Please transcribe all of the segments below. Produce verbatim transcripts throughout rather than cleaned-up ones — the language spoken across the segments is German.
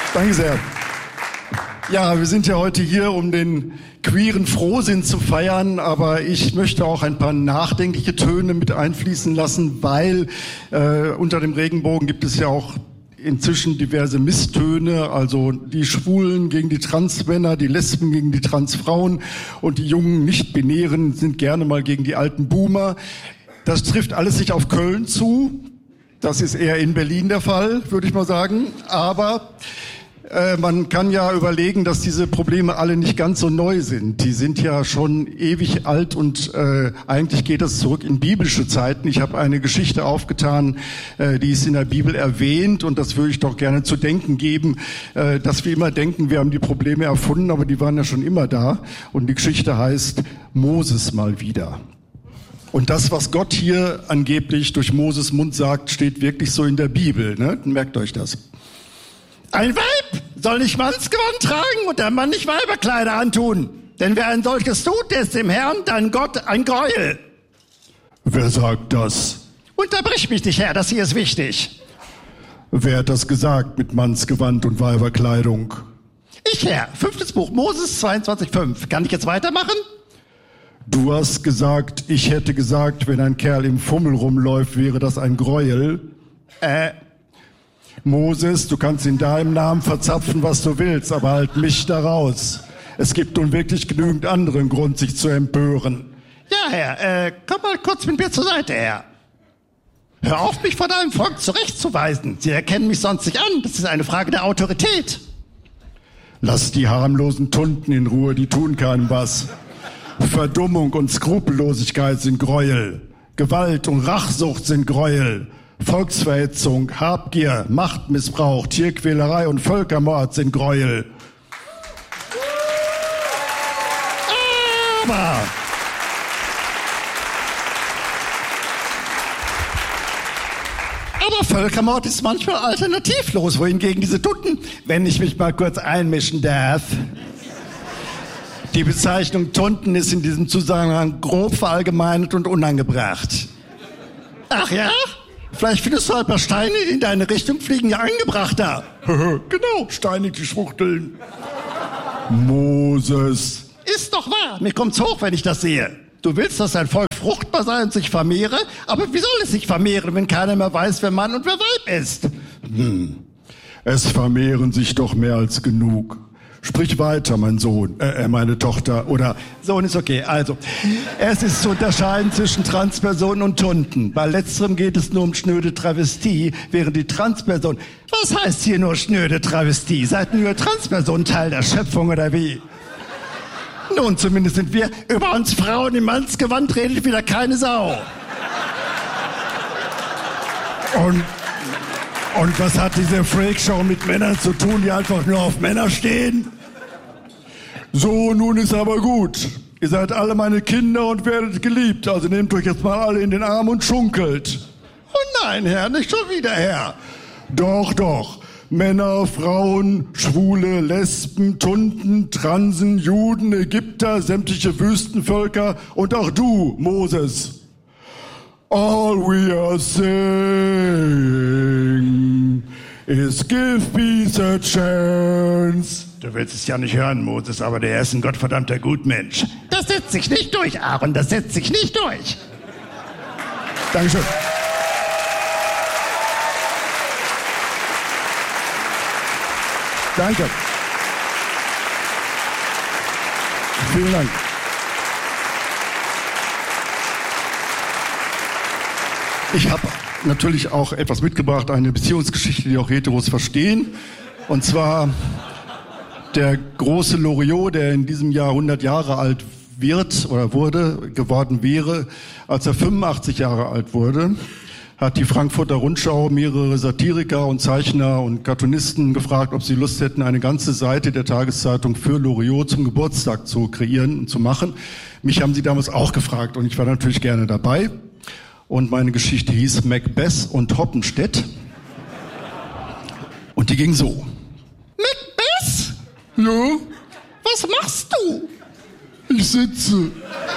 Danke sehr. Ja, wir sind ja heute hier, um den queeren Frohsinn zu feiern, aber ich möchte auch ein paar nachdenkliche Töne mit einfließen lassen, weil äh, unter dem Regenbogen gibt es ja auch inzwischen diverse Misstöne, also die Schwulen gegen die Transmänner, die Lesben gegen die Transfrauen und die jungen Nicht-Binären sind gerne mal gegen die alten Boomer. Das trifft alles nicht auf Köln zu, das ist eher in Berlin der Fall, würde ich mal sagen, aber äh, man kann ja überlegen, dass diese Probleme alle nicht ganz so neu sind. Die sind ja schon ewig alt und äh, eigentlich geht das zurück in biblische Zeiten. Ich habe eine Geschichte aufgetan, äh, die ist in der Bibel erwähnt und das würde ich doch gerne zu denken geben, äh, dass wir immer denken, wir haben die Probleme erfunden, aber die waren ja schon immer da. Und die Geschichte heißt Moses mal wieder. Und das, was Gott hier angeblich durch Moses Mund sagt, steht wirklich so in der Bibel. Ne? Merkt euch das. Ein Weib soll nicht Mannsgewand tragen und der Mann nicht Weiberkleider antun. Denn wer ein solches tut, der ist dem Herrn, dein Gott, ein Gräuel. Wer sagt das? Unterbrich mich nicht, Herr, das hier ist wichtig. Wer hat das gesagt mit Mannsgewand und Weiberkleidung? Ich, Herr. Fünftes Buch Moses zweiundzwanzig fünf. Kann ich jetzt weitermachen? Du hast gesagt, ich hätte gesagt, wenn ein Kerl im Fummel rumläuft, wäre das ein Gräuel. Äh... Moses, du kannst in deinem Namen verzapfen, was du willst, aber halt mich da raus. Es gibt nun wirklich genügend anderen Grund, sich zu empören. Ja, Herr, äh, komm mal kurz mit mir zur Seite, Herr. Hör auf, mich vor deinem Volk zurechtzuweisen. Sie erkennen mich sonst nicht an. Das ist eine Frage der Autorität. Lass die harmlosen Tunden in Ruhe, die tun keinem was. Verdummung und Skrupellosigkeit sind Gräuel. Gewalt und Rachsucht sind Gräuel. Volksverhetzung, Habgier, Machtmissbrauch, Tierquälerei und Völkermord sind Gräuel. Aber Aber Völkermord ist manchmal alternativlos, wohingegen diese Tunden, wenn ich mich mal kurz einmischen darf. Die Bezeichnung Tunden ist in diesem Zusammenhang grob verallgemeinert und unangebracht. Ach ja? Vielleicht findest du ein paar Steine, die in deine Richtung fliegen, ja angebrachter. Genau, steinig die Schwuchteln. Moses. Ist doch wahr, mir kommt's hoch, wenn ich das sehe. Du willst, dass dein Volk fruchtbar sei und sich vermehre, aber wie soll es sich vermehren, wenn keiner mehr weiß, wer Mann und wer Weib ist? Hm. Es vermehren sich doch mehr als genug. Sprich weiter, mein Sohn, äh, meine Tochter, oder... Sohn ist okay, also. Es ist zu unterscheiden zwischen Transpersonen und Tunden. Bei letzterem geht es nur um schnöde Travestie, während die Transperson... Was heißt hier nur schnöde Travestie? Seid nur Transperson Teil der Schöpfung, oder wie? Nun, zumindest sind wir... Über uns Frauen im Mannsgewand redet wieder keine Sau. Und... Und was hat diese Freakshow mit Männern zu tun, die einfach nur auf Männer stehen? So, nun ist aber gut. Ihr seid alle meine Kinder und werdet geliebt. Also nehmt euch jetzt mal alle in den Arm und schunkelt. Oh nein, Herr, nicht schon wieder, Herr. Doch, doch. Männer, Frauen, Schwule, Lesben, Tunden, Transen, Juden, Ägypter, sämtliche Wüstenvölker und auch du, Moses. All we are saying is give peace a chance. Du willst es ja nicht hören, Moses, aber der ist ein gottverdammter Gutmensch. Das setzt sich nicht durch, Aaron, das setzt sich nicht durch. Dankeschön. Danke. Vielen Dank. Ich habe natürlich auch etwas mitgebracht, eine Beziehungsgeschichte, die auch Heteros verstehen. Und zwar der große Loriot, der in diesem Jahr hundert Jahre alt wird oder wurde, geworden wäre, als er fünfundachtzig Jahre alt wurde, hat die Frankfurter Rundschau mehrere Satiriker und Zeichner und Cartoonisten gefragt, ob sie Lust hätten, eine ganze Seite der Tageszeitung für Loriot zum Geburtstag zu kreieren und zu machen. Mich haben sie damals auch gefragt und ich war natürlich gerne dabei. Und meine Geschichte hieß Macbeth und Hoppenstedt. Und die ging so. Macbeth? Ja? Was machst du? Ich sitze.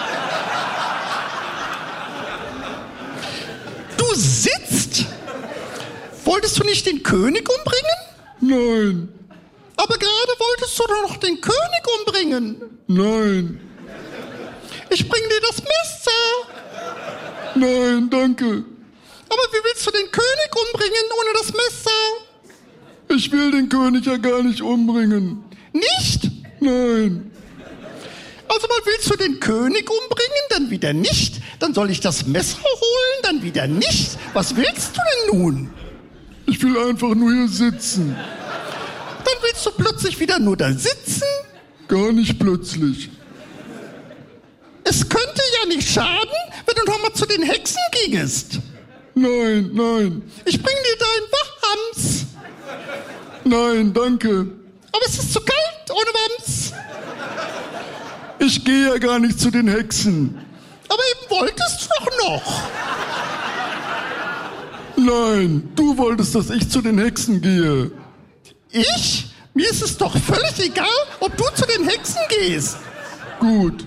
Du sitzt? Wolltest du nicht den König umbringen? Nein. Aber gerade wolltest du doch noch den König umbringen. Nein. Ich bring dir das Messer. Nein, danke. Aber wie willst du den König umbringen ohne das Messer? Ich will den König ja gar nicht umbringen. Nicht? Nein. Also mal willst du den König umbringen, dann wieder nicht. Dann soll ich das Messer holen, dann wieder nicht. Was willst du denn nun? Ich will einfach nur hier sitzen. Dann willst du plötzlich wieder nur da sitzen? Gar nicht plötzlich. Es könnte ja nicht schaden, wenn du noch mal zu den Hexen gingest. Nein, nein. Ich bring dir deinen Wachhams. Nein, danke. Aber es ist zu kalt ohne Wams. Ich gehe ja gar nicht zu den Hexen. Aber eben wolltest du doch noch. Nein, du wolltest, dass ich zu den Hexen gehe. Ich? Mir ist es doch völlig egal, ob du zu den Hexen gehst. Gut.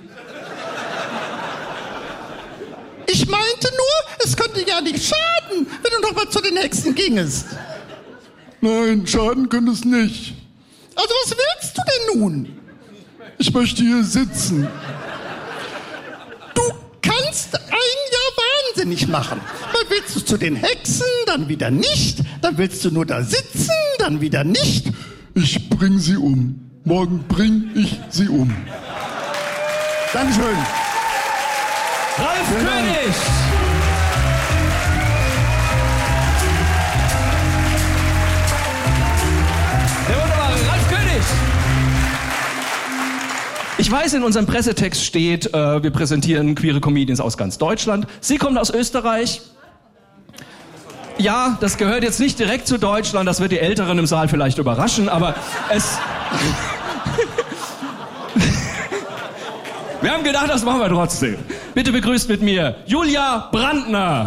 Ich meinte nur, es könnte ja nicht schaden, wenn du noch mal zu den Hexen gingest. Nein, schaden könnte es nicht. Also was willst du denn nun? Ich möchte hier sitzen. Du kannst ein Jahr wahnsinnig machen. Mal willst du zu den Hexen, dann wieder nicht. Dann willst du nur da sitzen, dann wieder nicht. Ich bring sie um. Morgen bring ich sie um. Dankeschön. Ralf König! Der wunderbare Ralf König! Ich weiß, in unserem Pressetext steht, äh, wir präsentieren queere Comedians aus ganz Deutschland. Sie kommt aus Österreich. Ja, das gehört jetzt nicht direkt zu Deutschland, das wird die Älteren im Saal vielleicht überraschen, aber es... Wir haben gedacht, das machen wir trotzdem. Bitte begrüßt mit mir Julia Brandner.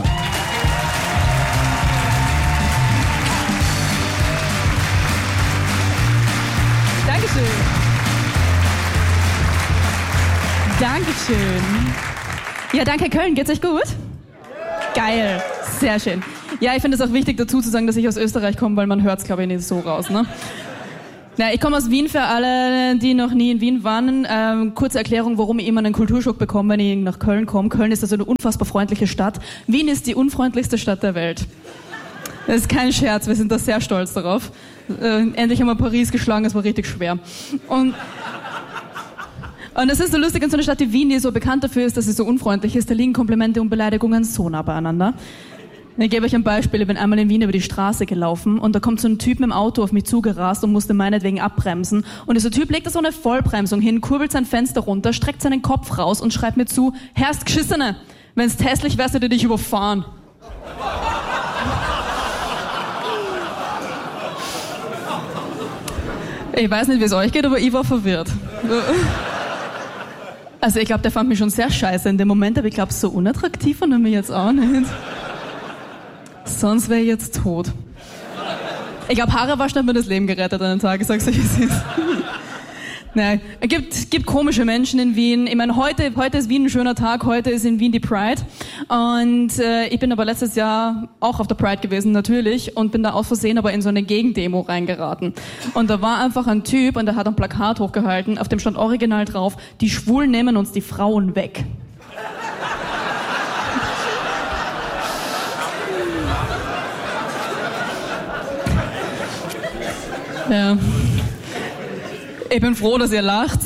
Dankeschön. Dankeschön. Ja, danke Köln. Geht's euch gut? Geil. Sehr schön. Ja, ich finde es auch wichtig dazu zu sagen, dass ich aus Österreich komme, weil man hört es, glaube ich, nicht so raus, ne? Ja, ich komme aus Wien, für alle, die noch nie in Wien waren. Ähm, kurze Erklärung, warum ich immer einen Kulturschock bekomme, wenn ich nach Köln komme. Köln ist also eine unfassbar freundliche Stadt. Wien ist die unfreundlichste Stadt der Welt. Das ist kein Scherz, wir sind da sehr stolz darauf. Äh, endlich haben wir Paris geschlagen, es war richtig schwer. Und Und es ist so lustig, in so einer Stadt wie Wien, die so bekannt dafür ist, dass sie so unfreundlich ist, da liegen Komplimente und Beleidigungen so nah beieinander. Ich gebe euch ein Beispiel. Ich bin einmal in Wien über die Straße gelaufen und da kommt so ein Typ mit dem Auto auf mich zugerast und musste meinetwegen abbremsen. Und dieser Typ legt da so eine Vollbremsung hin, kurbelt sein Fenster runter, streckt seinen Kopf raus und schreibt mir zu, Herrst Geschissene, wenn's hässlich wärst, hätte dich überfahren. Ich weiß nicht, wie es euch geht, aber ich war verwirrt. Also ich glaube, der fand mich schon sehr scheiße in dem Moment, aber ich glaube, so unattraktiv fand er mich jetzt auch nicht. Sonst wäre ich jetzt tot. Ich glaube, Haare waschen hat mir das Leben gerettet an den Tag, ich sag's euch, wie es ist. Nein, es gibt, gibt komische Menschen in Wien. Ich meine, heute, heute ist Wien ein schöner Tag, heute ist in Wien die Pride. Und äh, ich bin aber letztes Jahr auch auf der Pride gewesen, natürlich, und bin da aus Versehen aber in so eine Gegendemo reingeraten. Und da war einfach ein Typ und der hat ein Plakat hochgehalten, auf dem stand original drauf, die Schwulen nehmen uns die Frauen weg. Ja. Ich bin froh, dass ihr lacht.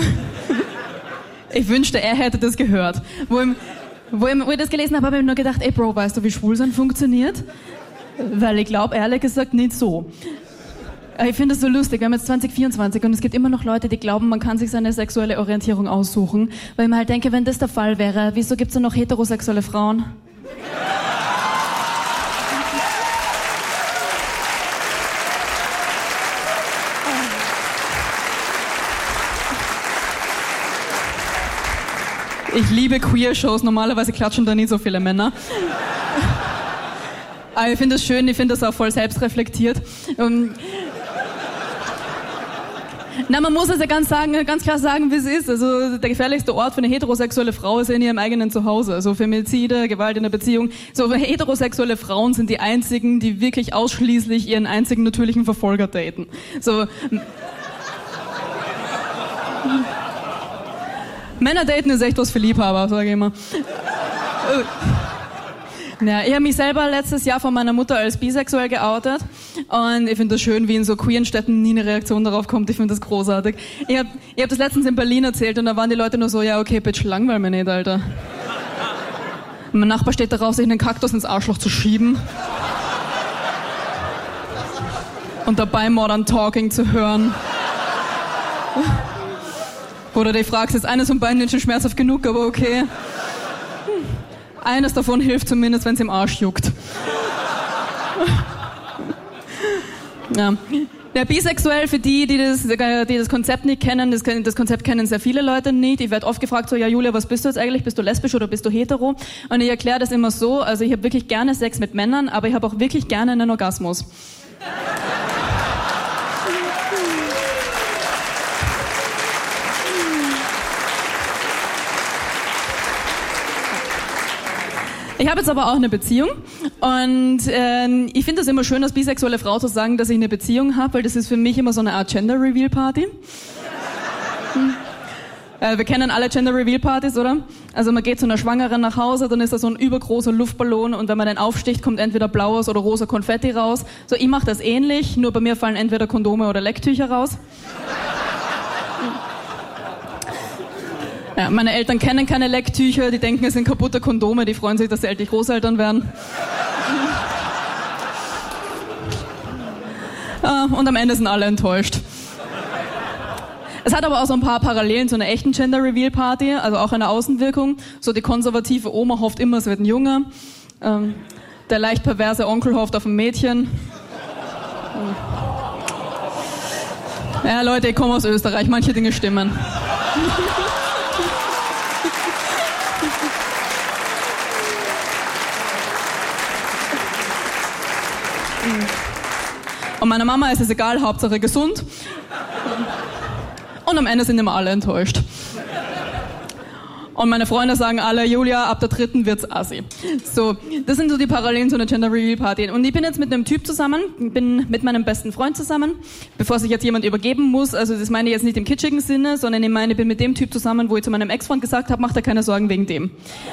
Ich wünschte, er hätte das gehört. Wo ich, wo ich, wo ich das gelesen habe, habe ich mir nur gedacht, ey Bro, weißt du, wie Schwulsein funktioniert? Weil ich glaube, ehrlich gesagt, nicht so. Ich finde es so lustig, wir haben jetzt zwanzig vierundzwanzig und es gibt immer noch Leute, die glauben, man kann sich seine sexuelle Orientierung aussuchen. Weil ich mir halt denke, wenn das der Fall wäre, wieso gibt es dann noch heterosexuelle Frauen? Ich liebe Queer-Shows, normalerweise klatschen da nicht so viele Männer. Aber ich finde das schön, ich finde das auch voll selbstreflektiert. Um, na, man muss es ja ganz, sagen, ganz klar sagen, wie es ist. Also der gefährlichste Ort für eine heterosexuelle Frau ist ja in ihrem eigenen Zuhause. Also Femizide, Gewalt in der Beziehung. So heterosexuelle Frauen sind die einzigen, die wirklich ausschließlich ihren einzigen natürlichen Verfolger daten. So... Männer daten ist echt was für Liebhaber, sage ich immer. Ja, ich habe mich selber letztes Jahr von meiner Mutter als bisexuell geoutet und ich finde das schön, wie in so queeren Städten nie eine Reaktion darauf kommt. Ich finde das großartig. Ich habe ich hab das letztens in Berlin erzählt und da waren die Leute nur so, ja okay, bitch, langweil mich nicht, Alter. Und mein Nachbar steht darauf, sich einen Kaktus ins Arschloch zu schieben und dabei Modern Talking zu hören. Oder du fragst, ist eines von beiden nicht schon schmerzhaft genug, aber okay. Eines davon hilft zumindest, wenn es im Arsch juckt. Ja. Ja, bisexuell, für die, die das, die das Konzept nicht kennen, das, das Konzept kennen sehr viele Leute nicht. Ich werde oft gefragt, so, ja Julia, was bist du jetzt eigentlich? Bist du lesbisch oder bist du hetero? Und ich erkläre das immer so, also ich habe wirklich gerne Sex mit Männern, aber ich habe auch wirklich gerne einen Orgasmus. Ich habe jetzt aber auch eine Beziehung und äh, ich finde es immer schön, als bisexuelle Frau zu sagen, dass ich eine Beziehung habe, weil das ist für mich immer so eine Art Gender-Reveal-Party. Hm. Äh, wir kennen alle Gender-Reveal-Partys, oder? Also man geht zu einer Schwangeren nach Hause, dann ist da so ein übergroßer Luftballon und wenn man den aufsticht, kommt entweder blaues oder rosa Konfetti raus. So, ich mache das ähnlich, nur bei mir fallen entweder Kondome oder Lecktücher raus. Ja, meine Eltern kennen keine Lecktücher, die denken, es sind kaputte Kondome, die freuen sich, dass sie endlich Großeltern werden. Und am Ende sind alle enttäuscht. Es hat aber auch so ein paar Parallelen zu einer echten Gender-Reveal-Party, also auch eine Außenwirkung. So die konservative Oma hofft immer, es wird ein Junge. Ähm, der leicht perverse Onkel hofft auf ein Mädchen. Ja, Leute, ich komme aus Österreich, manche Dinge stimmen. Und meiner Mama ist es egal, Hauptsache gesund. Und am Ende sind immer alle enttäuscht. Und meine Freunde sagen alle, Julia, ab der dritten wird's assi. So, das sind so die Parallelen zu einer Gender Reveal Party. Und ich bin jetzt mit einem Typ zusammen, bin mit meinem besten Freund zusammen, bevor sich jetzt jemand übergeben muss. Also das meine ich jetzt nicht im kitschigen Sinne, sondern ich meine, ich bin mit dem Typ zusammen, wo ich zu meinem Ex-Freund gesagt habe, mach dir keine Sorgen wegen dem.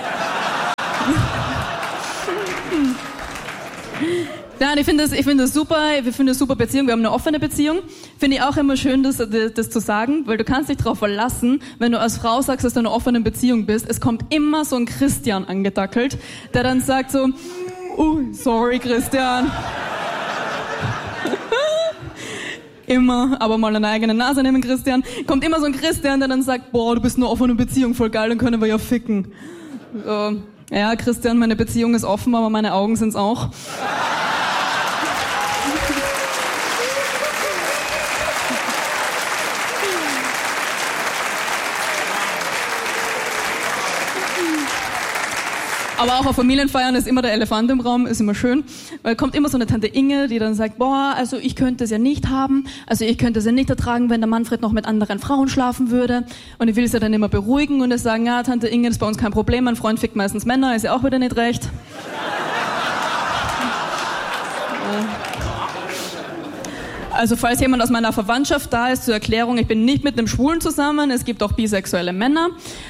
Ja, und ich finde das, ich finde das super, ich finde das super Beziehung, wir haben eine offene Beziehung. Finde ich auch immer schön, das, das, das zu sagen, weil du kannst dich darauf verlassen, wenn du als Frau sagst, dass du in einer offenen Beziehung bist, es kommt immer so ein Christian angedackelt, der dann sagt so, oh, sorry Christian. Immer, aber mal eine eigene Nase nehmen, Christian. Kommt immer so ein Christian, der dann sagt, boah, du bist in einer offenen Beziehung, voll geil, dann können wir ja ficken. So, ja, Christian, meine Beziehung ist offen, aber meine Augen sind's auch. Aber auch auf Familienfeiern ist immer der Elefant im Raum, ist immer schön. Weil kommt immer so eine Tante Inge, die dann sagt, boah, also ich könnte es ja nicht haben, also ich könnte es ja nicht ertragen, wenn der Manfred noch mit anderen Frauen schlafen würde. Und ich will sie dann immer beruhigen und sagen, ja, Tante Inge, das ist bei uns kein Problem, mein Freund fickt meistens Männer, ist ja auch wieder nicht recht. Also falls jemand aus meiner Verwandtschaft da ist, zur Erklärung, ich bin nicht mit einem Schwulen zusammen, es gibt auch bisexuelle Männer.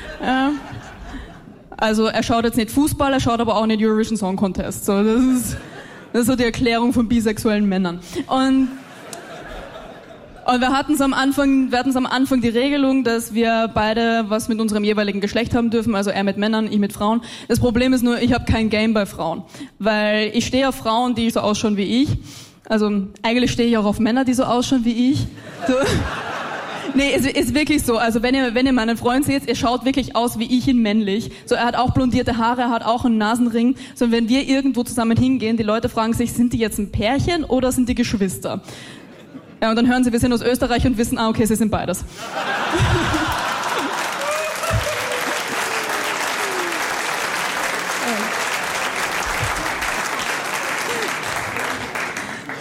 Also er schaut jetzt nicht Fußball, er schaut aber auch nicht Eurovision Song Contest. So, das ist, das ist so die Erklärung von bisexuellen Männern. Und, und wir hatten es am Anfang, wir hatten es am Anfang die Regelung, dass wir beide was mit unserem jeweiligen Geschlecht haben dürfen, also er mit Männern, ich mit Frauen. Das Problem ist nur, ich habe kein Game bei Frauen, weil ich stehe auf Frauen, die so ausschauen wie ich. Also eigentlich stehe ich auch auf Männer, die so ausschauen wie ich. So. Nee, es ist wirklich so. Also wenn ihr, wenn ihr meinen Freund seht, er schaut wirklich aus wie ich in männlich. So, er hat auch blondierte Haare, er hat auch einen Nasenring. So, wenn wir irgendwo zusammen hingehen, die Leute fragen sich, sind die jetzt ein Pärchen oder sind die Geschwister? Ja, und dann hören sie, wir sind aus Österreich und wissen, ah, okay, sie sind beides.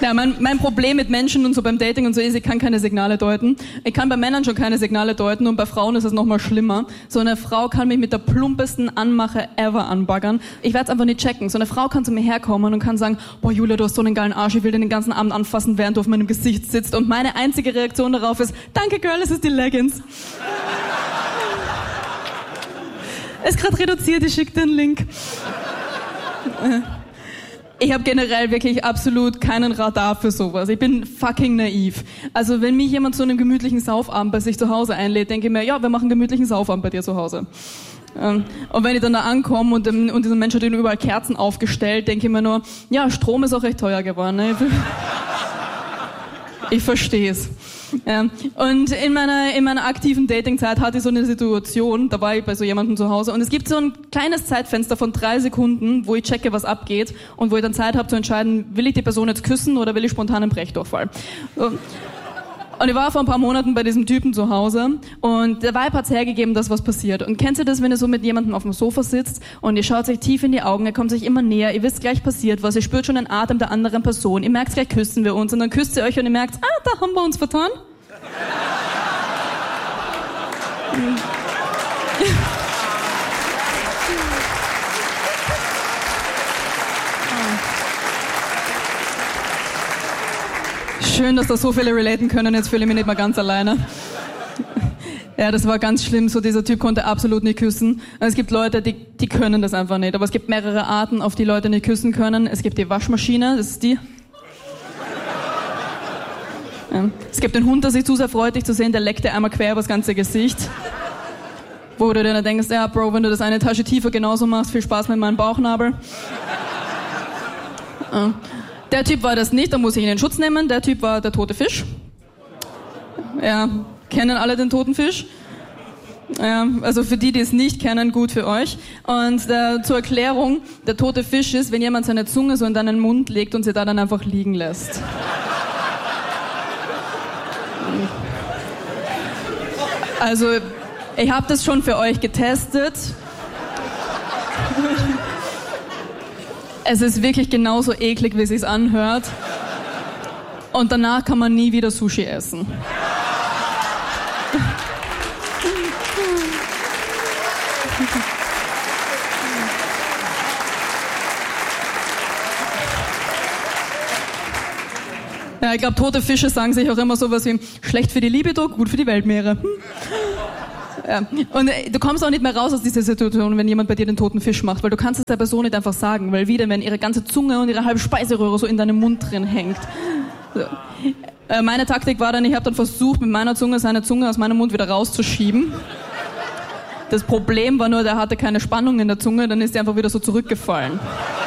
Ja, mein, mein Problem mit Menschen und so beim Dating und so ist, ich kann keine Signale deuten. Ich kann bei Männern schon keine Signale deuten und bei Frauen ist es noch mal schlimmer. So eine Frau kann mich mit der plumpesten Anmache ever anbaggern. Ich werde es einfach nicht checken. So eine Frau kann zu mir herkommen und kann sagen, boah Julia, du hast so einen geilen Arsch, ich will den ganzen Abend anfassen, während du auf meinem Gesicht sitzt. Und meine einzige Reaktion darauf ist, danke Girl, es ist die Leggings. Ist gerade reduziert, ich schicke dir einen Link. Ich habe generell wirklich absolut keinen Radar für sowas. Ich bin fucking naiv. Also wenn mich jemand zu einem gemütlichen Saufabend bei sich zu Hause einlädt, denke ich mir, ja, wir machen einen gemütlichen Saufabend bei dir zu Hause. Und wenn ich dann da ankomme und, und dieser Mensch hat überall Kerzen aufgestellt, denke ich mir nur, ja, Strom ist auch recht teuer geworden. Ne? Ich verstehe es. Ja. Und in meiner, in meiner aktiven Datingzeit hatte ich so eine Situation, da war ich bei so jemandem zu Hause und es gibt so ein kleines Zeitfenster von drei Sekunden, wo ich checke, was abgeht und wo ich dann Zeit habe zu entscheiden, will ich die Person jetzt küssen oder will ich spontan einen Brechdurchfall. Und ich war vor ein paar Monaten bei diesem Typen zu Hause und der Vibe hat's hergegeben, dass was passiert. Und kennst du das, wenn ihr so mit jemandem auf dem Sofa sitzt und ihr schaut euch tief in die Augen, er kommt sich immer näher, ihr wisst gleich passiert was, ihr spürt schon den Atem der anderen Person, ihr merkt gleich, küssen wir uns und dann küsst ihr euch und ihr merkt, ah, da haben wir uns vertan. Schön, dass da so viele relaten können, jetzt fühle ich mich nicht mehr ganz alleine. Ja, das war ganz schlimm, so dieser Typ konnte absolut nicht küssen. Es gibt Leute, die, die können das einfach nicht, aber es gibt mehrere Arten, auf die Leute nicht küssen können. Es gibt die Waschmaschine, das ist die. Ja. Es gibt den Hund, der sich zu sehr freut, dich zu sehen, der leckt dir einmal quer über das ganze Gesicht. Wo du dir dann denkst, ja Bro, wenn du das eine Tasche tiefer genauso machst, viel Spaß mit meinem Bauchnabel. Ja. Der Typ war das nicht, da muss ich ihn in Schutz nehmen. Der Typ war der tote Fisch. Ja, kennen alle den toten Fisch? Ja, also für die, die es nicht kennen, gut für euch. Und äh, zur Erklärung, der tote Fisch ist, wenn jemand seine Zunge so in deinen Mund legt und sie da dann einfach liegen lässt. Also, ich habe das schon für euch getestet. Es ist wirklich genauso eklig, wie es sich anhört. Und danach kann man nie wieder Sushi essen. Ja, ich glaube, tote Fische sagen sich auch immer sowas wie schlecht für die Libido, gut für die Weltmeere. Hm. Ja. Und du kommst auch nicht mehr raus aus dieser Situation, wenn jemand bei dir den toten Fisch macht, weil du kannst es der Person nicht einfach sagen, weil wieder, wenn ihre ganze Zunge und ihre halbe Speiseröhre so in deinem Mund drin hängt. So. Äh, meine Taktik war dann, ich habe dann versucht, mit meiner Zunge seine Zunge aus meinem Mund wieder rauszuschieben. Das Problem war nur, der hatte keine Spannung in der Zunge, dann ist er einfach wieder so zurückgefallen.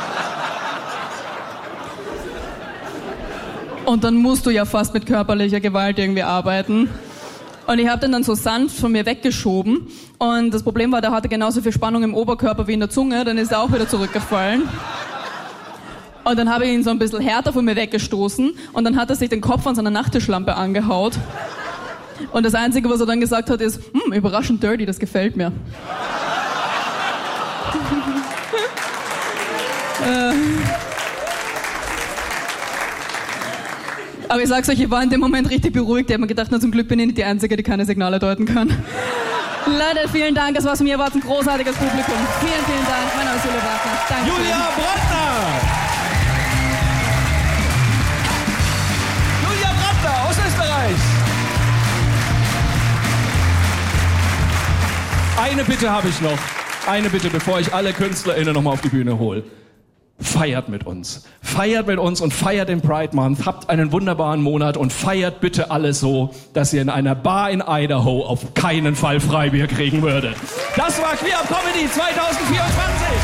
Und dann musst du ja fast mit körperlicher Gewalt irgendwie arbeiten. Und ich habe den dann so sanft von mir weggeschoben. Und das Problem war, der hatte genauso viel Spannung im Oberkörper wie in der Zunge. Dann ist er auch wieder zurückgefallen. Und dann habe ich ihn so ein bisschen härter von mir weggestoßen. Und dann hat er sich den Kopf an seiner Nachttischlampe angehaut. Und das Einzige, was er dann gesagt hat, ist, hm, überraschend dirty, das gefällt mir. äh... Aber ich sag's euch, ich war in dem Moment richtig beruhigt. Ich habe mir gedacht, na, zum Glück bin ich nicht die Einzige, die keine Signale deuten kann. Leute, vielen Dank. Das war's von mir. Ihr wart ein großartiges Publikum. Vielen, vielen Dank. Mein Name ist Julia Brandner. Danke. Julia Brandner! Julia Brandner aus Österreich. Eine Bitte habe ich noch. Eine Bitte, bevor ich alle KünstlerInnen nochmal auf die Bühne hole. Feiert mit uns. Feiert mit uns und feiert den Pride Month. Habt einen wunderbaren Monat und feiert bitte alles so, dass ihr in einer Bar in Idaho auf keinen Fall Freibier kriegen würdet. Das war Queer Up Comedy zwanzig vierundzwanzig.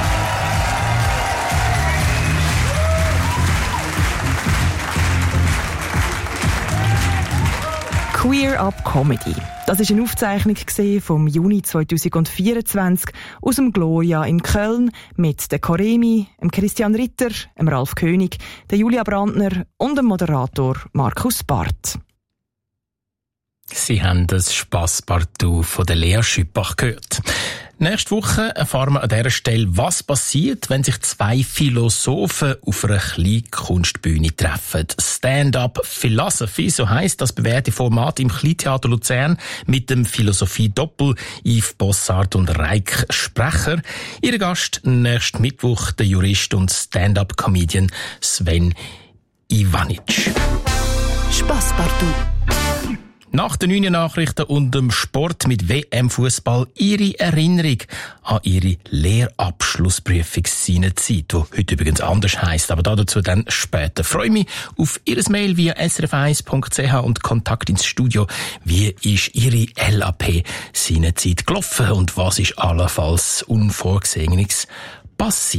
Queer Up Comedy. Das war eine Aufzeichnung vom Juni zweitausendvierundzwanzig aus dem Gloria in Köln mit der Koremi, dem Christian Ritter, dem Ralf König, der Julia Brandner und dem Moderator Markus Barth. Sie haben das Spasspartout von der Lea Schüppach gehört. Nächste Woche erfahren wir an dieser Stelle, was passiert, wenn sich zwei Philosophen auf einer Kleinkunstbühne treffen. Stand-up Philosophy, so heisst das bewährte Format im Kleintheater Luzern mit dem Philosophie-Doppel Yves Bossart und Reik Sprecher. Ihr Gast nächsten Mittwoch, der Jurist und Stand-up-Comedian Sven Ivanic. Spasspartout. Nach den neuen Nachrichten und dem Sport mit W M-Fußball Ihre Erinnerung an Ihre Lehrabschlussprüfung seinerzeit, die heute übrigens anders heisst, aber dazu dann später. Ich freue mich auf Ihr Mail via s r f eins punkt c h und Kontakt ins Studio. Wie ist Ihre L A P seinerzeit gelaufen und was ist allenfalls Unvorgesehenes passiert?